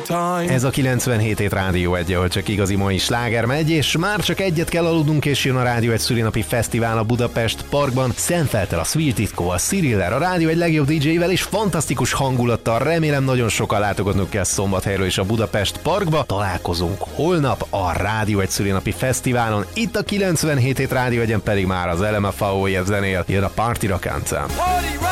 Ez a 97 hét Rádió 1, ahol csak igazi mai sláger megy, és már csak egyet kell aludnunk, és jön a Rádió 1 szülinapi fesztivál a Budapest Parkban. Szenteltel, a Sweet Disco, a Cyriller, a Rádió 1 legjobb DJ-vel és fantasztikus hangulattal. Remélem nagyon sokan látogatnunk kell Szombathelyről és a Budapest Parkba. Találkozunk holnap a Rádió 1 szülinapi fesztiválon. Itt a 97 hét Rádió 1-en pedig már az LMFAO zenél. Jön a Party Rock Anthem.